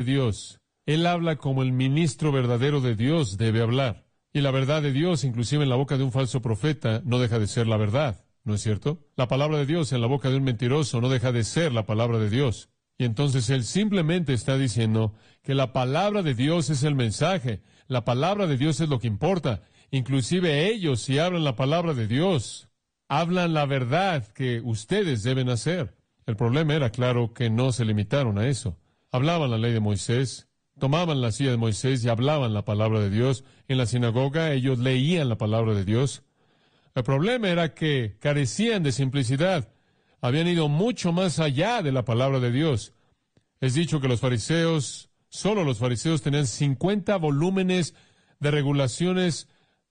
Dios. Él habla como el ministro verdadero de Dios debe hablar. Y la verdad de Dios, inclusive en la boca de un falso profeta, no deja de ser la verdad, ¿no es cierto? La palabra de Dios en la boca de un mentiroso no deja de ser la palabra de Dios. Y entonces él simplemente está diciendo que la palabra de Dios es el mensaje. La palabra de Dios es lo que importa. Inclusive ellos, si hablan la palabra de Dios, hablan la verdad que ustedes deben hacer. El problema era, claro, que no se limitaron a eso. Hablaban la ley de Moisés, tomaban la silla de Moisés y hablaban la palabra de Dios. En la sinagoga ellos leían la palabra de Dios. El problema era que carecían de simplicidad. Habían ido mucho más allá de la palabra de Dios. Es dicho que los fariseos, solo los fariseos tenían 50 volúmenes de regulaciones,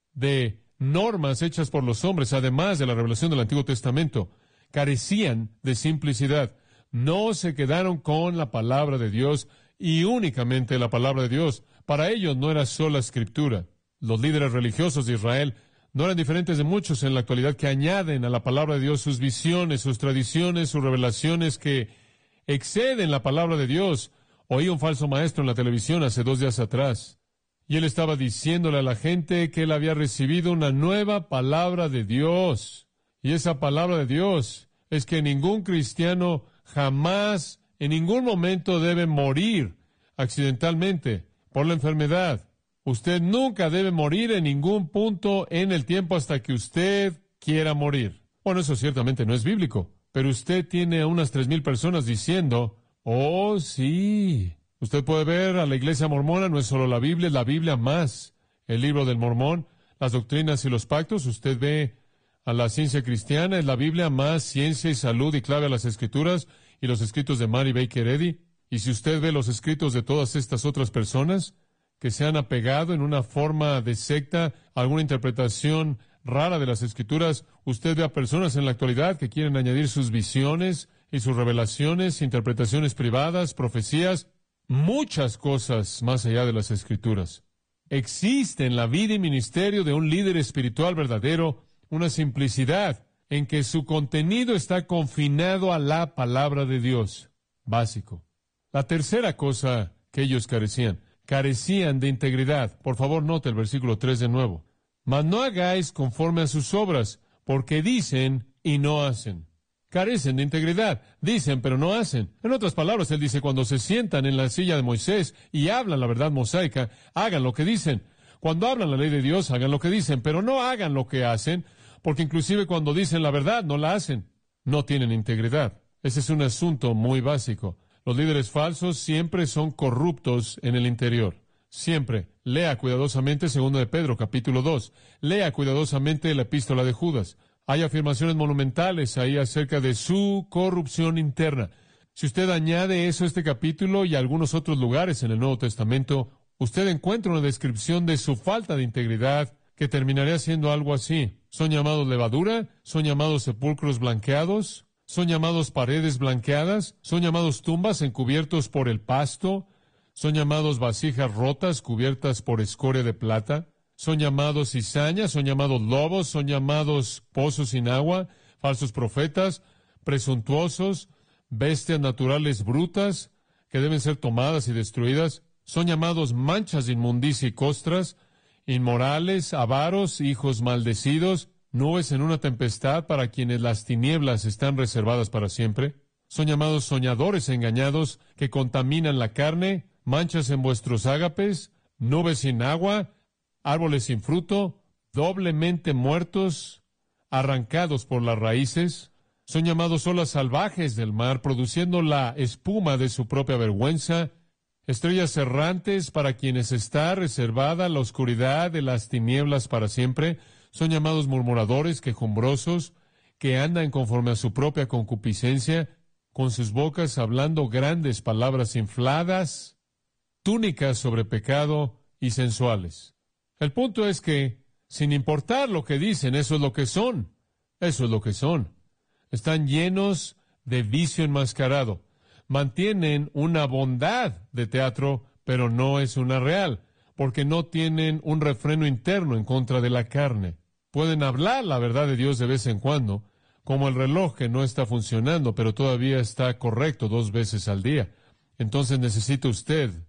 de normas hechas por los hombres, además de la revelación del Antiguo Testamento. Carecían de simplicidad. No se quedaron con la palabra de Dios y únicamente la palabra de Dios. Para ellos no era sola escritura. Los líderes religiosos de Israel no eran diferentes de muchos en la actualidad que añaden a la palabra de Dios sus visiones, sus tradiciones, sus revelaciones que exceden la palabra de Dios. Oí un falso maestro en la televisión hace 2 días atrás, y él estaba diciéndole a la gente que él había recibido una nueva palabra de Dios. Y esa palabra de Dios es que ningún cristiano jamás, en ningún momento debe morir accidentalmente por la enfermedad. Usted nunca debe morir en ningún punto en el tiempo hasta que usted quiera morir. Bueno, eso ciertamente no es bíblico, pero usted tiene a unas 3,000 personas diciendo, oh, sí. Usted puede ver a la iglesia mormona, no es solo la Biblia, es la Biblia más el libro del Mormón, las doctrinas y los pactos. Usted ve a la ciencia cristiana, es la Biblia más ciencia y salud y clave a las Escrituras y los escritos de Mary Baker Eddy. Y si usted ve los escritos de todas estas otras personas que se han apegado en una forma de secta a alguna interpretación rara de las Escrituras, usted ve a personas en la actualidad que quieren añadir sus visiones y sus revelaciones, interpretaciones privadas, profecías, muchas cosas más allá de las Escrituras. Existe en la vida y ministerio de un líder espiritual verdadero una simplicidad en que su contenido está confinado a la palabra de Dios. Básico. La tercera cosa que ellos carecían de integridad. Por favor, note el versículo 3 de nuevo. Mas no hagáis conforme a sus obras, porque dicen y no hacen. Carecen de integridad. Dicen, pero no hacen. En otras palabras, él dice, cuando se sientan en la silla de Moisés y hablan la verdad mosaica, hagan lo que dicen. Cuando hablan la ley de Dios, hagan lo que dicen, pero no hagan lo que hacen, porque inclusive cuando dicen la verdad, no la hacen. No tienen integridad. Ese es un asunto muy básico. Los líderes falsos siempre son corruptos en el interior. Siempre. Lea cuidadosamente 2 de Pedro, capítulo 2. Lea cuidadosamente la epístola de Judas. Hay afirmaciones monumentales ahí acerca de su corrupción interna. Si usted añade eso a este capítulo y a algunos otros lugares en el Nuevo Testamento, usted encuentra una descripción de su falta de integridad que terminaría siendo algo así. Son llamados levadura, son llamados sepulcros blanqueados, son llamados paredes blanqueadas, son llamados tumbas encubiertos por el pasto, son llamados vasijas rotas cubiertas por escoria de plata, son llamados cizañas, son llamados lobos, son llamados pozos sin agua, falsos profetas, presuntuosos, bestias naturales brutas que deben ser tomadas y destruidas, son llamados manchas de inmundicia y costras, inmorales, avaros, hijos maldecidos, nubes en una tempestad para quienes las tinieblas están reservadas para siempre. Son llamados soñadores engañados que contaminan la carne, manchas en vuestros ágapes, nubes sin agua, árboles sin fruto, doblemente muertos, arrancados por las raíces. Son llamados olas salvajes del mar, produciendo la espuma de su propia vergüenza, estrellas errantes para quienes está reservada la oscuridad de las tinieblas para siempre. Son llamados murmuradores, quejumbrosos, que andan conforme a su propia concupiscencia, con sus bocas hablando grandes palabras infladas, túnicas sobre pecado y sensuales. El punto es que, sin importar lo que dicen, eso es lo que son. Eso es lo que son. Están llenos de vicio enmascarado. Mantienen una bondad de teatro, pero no es una real, porque no tienen un refreno interno en contra de la carne. Pueden hablar la verdad de Dios de vez en cuando, como el reloj que no está funcionando, pero todavía está correcto 2 veces al día. Entonces necesita usted